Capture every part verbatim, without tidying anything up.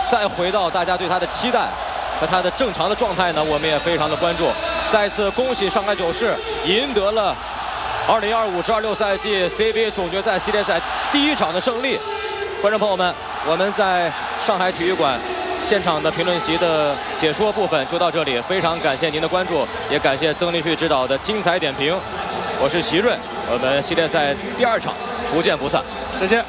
再回到大家对他的期待和他的正常的状态呢，我们也非常的关注。再次恭喜上海九世赢得了二零二五至二六赛季 C B A 总决赛系列赛第一场的胜利。观众朋友们，我们在上海体育馆现场的评论席的解说部分就到这里，非常感谢您的关注，也感谢曾立旭指导的精彩点评。我是席润，我们系列赛第二场不见不散，再见。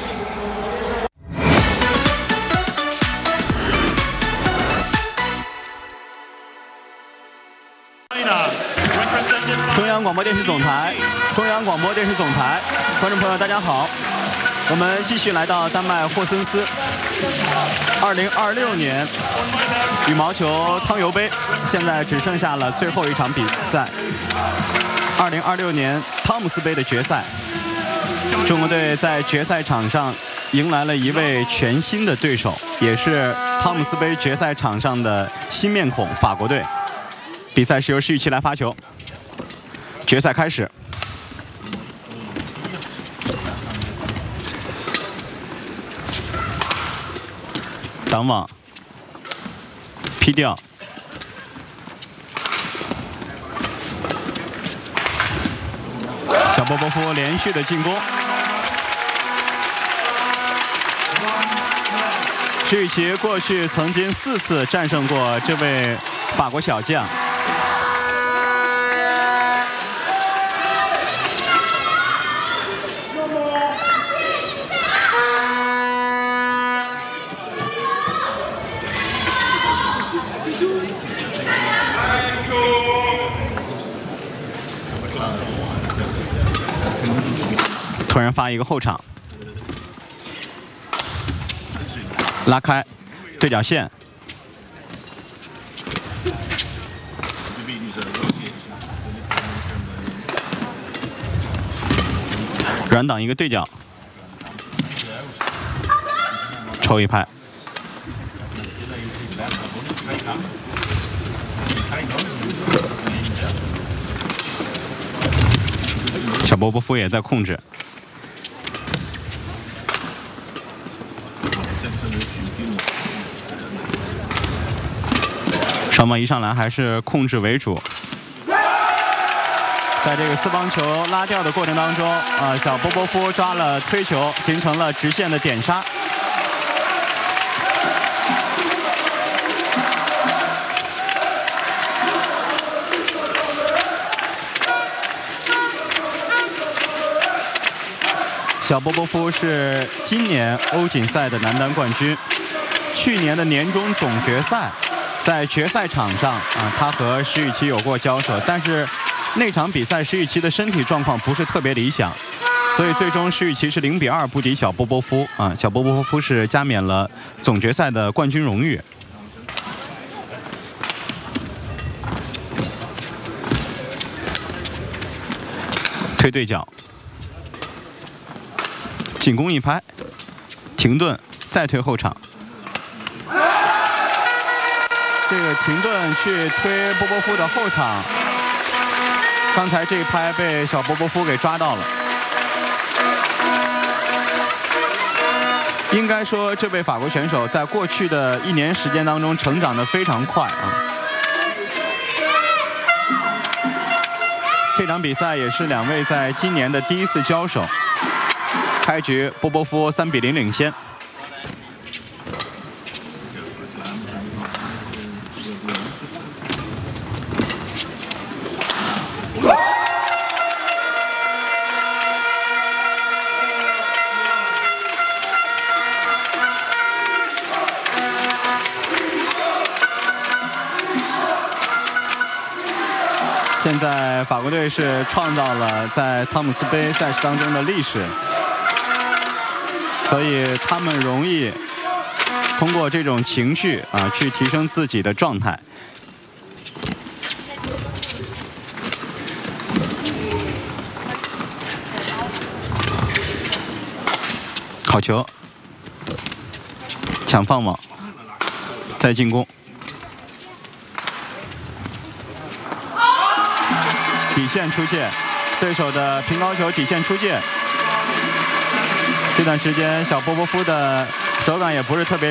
中央广播电视总台，中央广播电视总台，观众朋友大家好，我们继续来到丹麦霍森斯二零二六年羽毛球汤尤杯，现在只剩下了最后一场比赛。二零二六年汤姆斯杯的决赛，中国队在决赛场上迎来了一位全新的对手，也是汤姆斯杯决赛场上的新面孔——法国队。比赛是由施玉琪来发球。决赛开始，挡网，劈吊，小波波夫连续的进攻，施玉琪过去曾经四次战胜过这位法国小将。突然发一个后场，拉开对角线，软挡一个对角，抽一拍。小波波夫也在控制。双方一上来还是控制为主，在这个四方球拉掉的过程当中，啊，小波波夫抓了推球，形成了直线的点杀。小波波夫是今年欧锦赛的男单冠军，去年的年终总决赛。在决赛场上啊，他和施玉琪有过交手，但是那场比赛施玉琪的身体状况不是特别理想，所以最终施玉琪是零比二不敌小波波夫啊。小波波夫是加冕了总决赛的冠军荣誉。推对角，进攻一拍，停顿，再推后场。这个停顿去推波波夫的后场，刚才这一拍被小波波夫给抓到了。应该说，这位法国选手在过去的一年时间当中成长得非常快啊。这场比赛也是两位在今年的第一次交手。开局波波夫三比零领先。现在法国队是创造了在汤姆斯杯赛事当中的历史，所以他们容易通过这种情绪啊去提升自己的状态。好球，抢放网，再进攻。底线出界，对手的平高球底线出界。这段时间，小波波夫的手感也不是特别。